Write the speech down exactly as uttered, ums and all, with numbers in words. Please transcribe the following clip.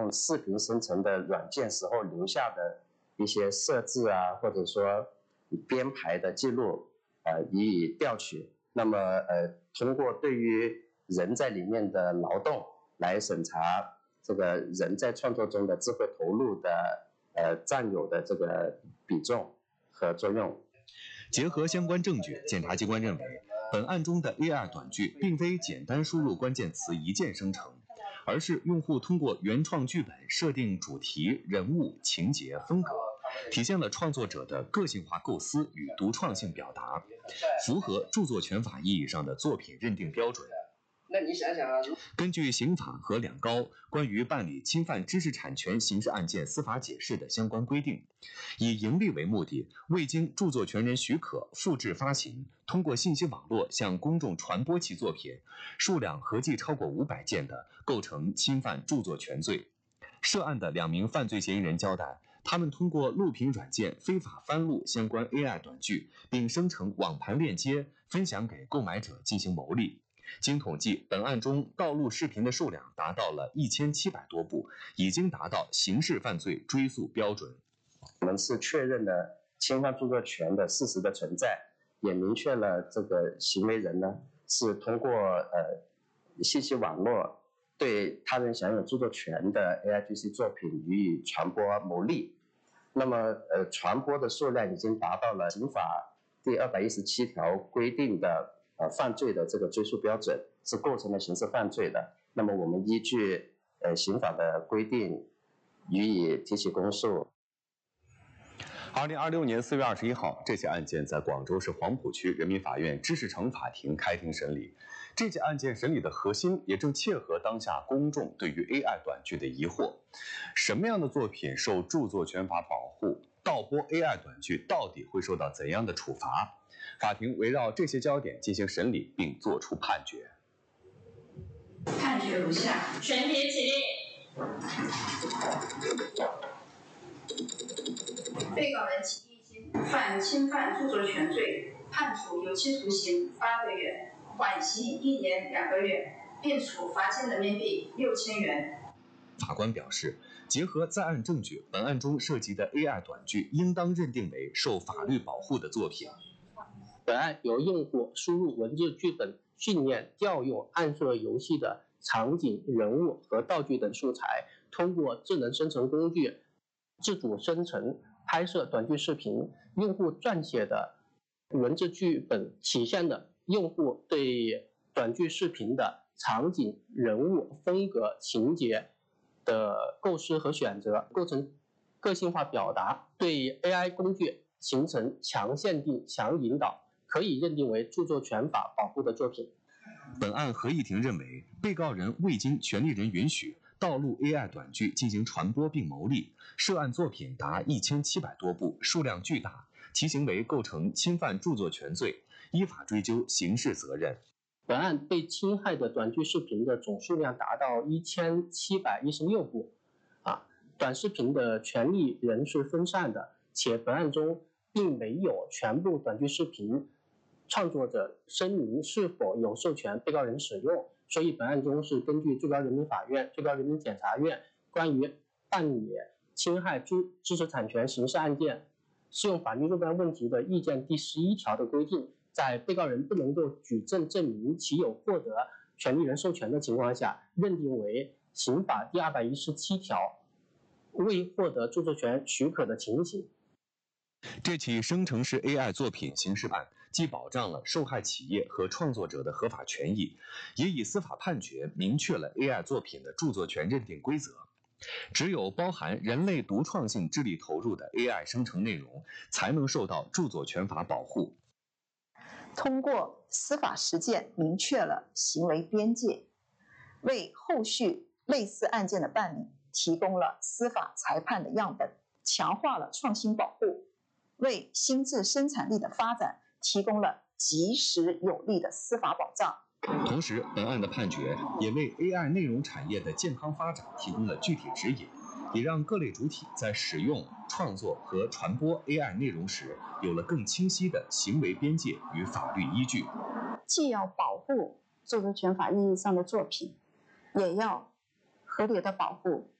用视频生成的软件时候留下的一些设置啊，或者说编排的记录，呃，予以调取。那么，呃，通过对于人在里面的劳动来审查这个人在创作中的智慧投入的呃占有的这个比重和作用。 结合相关证据，检察机关认为，本案中的 A I 短剧并非简单输入关键词一键生成，而是用户通过原创剧本设定主题、人物、情节、风格，体现了创作者的个性化构思与独创性表达，符合著作权法意义上的作品认定标准。 那你想想啊， 根据刑法和两高关于办理侵犯知识产权刑事案件司法解释的相关规定，以盈利为目的，未经著作权人许可复制发行，通过信息网络向公众传播其作品，数量合计超过五百件的，构成侵犯著作权罪。涉案的两名犯罪嫌疑人交代，他们通过录屏软件非法翻录相关 A I 短剧，并生成网盘链接，分享给购买者进行牟利。经统计，本案中盗录视频的数量达到了一千七百多部，已经达到刑事犯罪追诉标准。 我们是确认了侵犯著作权的事实的存在，也明确了这个行为人呢是通过呃信息网络对他人享有著作权的 A I G C 作品予以传播牟利。那么呃传播的数量已经达到了刑法第二百一十七条规定的呃，犯罪的这个追诉标准，是构成了刑事犯罪的。那么我们依据呃刑法的规定予以提起公诉。 二零二六年四月二十一号，这起案件在广州市黄埔区人民法院知识城法庭开庭审理。这起案件审理的核心也正切合当下公众对于 A I 短剧的疑惑：什么样的作品受著作权法保护？盗播 A I 短剧到底会受到怎样的处罚？法庭围绕这些焦点进行审理，并作出判决。 判决如下：全体起立。被告人齐一金犯侵犯著作权罪，判处有期徒刑八个月，缓刑一年两个月，并处罚金人民币六千元。 法官表示，结合在案证据，本案中涉及的 A I 短剧应当认定为受法律保护的作品。 本案由用户输入文字剧本，训练调用暗设游戏的场景、人物和道具等素材，通过智能生成工具自主生成拍摄短剧视频。用户撰写的文字剧本体现了用户对短剧视频的场景、人物、风格、情节的构思和选择，构成个性化表达，对 A I 工具形成强限定、强引导，可以认定为著作权法保护的作品。 本案合议庭认为，被告人未经权利人允许盗录 A I 短剧进行传播并牟利，涉案作品达一千七百多部，数量巨大，其行为构成侵犯著作权罪，依法追究刑事责任。 本案被侵害的短剧视频的总数量达到一千七百一十六部，啊，短视频的权利人是分散的，且本案中并没有全部短剧视频创作者声明是否有授权被告人使用，所以本案中是根据最高人民法院、最高人民检察院关于办理侵害知识产权刑事案件适用法律若干问题的意见第十一条的规定，在被告人不能够举证证明其有获得权利人授权的情况下，认定为刑法第二百一十七条未获得著作权许可的情形。 这起生成式 A I 作品刑事案既保障了受害企业和创作者的合法权益，也以司法判决明确了 A I 作品的著作权认定规则。只有包含人类独创性智力投入的 A I 生成内容，才能受到著作权法保护。 通过司法实践明确了行为边界，为后续类似案件的办理提供了司法裁判的样本，强化了创新保护，为新智生产力的发展提供了及时有力的司法保障。 同时，本案的判决也为 A I 内容产业的健康发展提供了具体指引，也让各类主体在使用、创作和传播 A I 内容时有了更清晰的行为边界与法律依据。 既要保护著作权法意义上的作品，也要合理的保护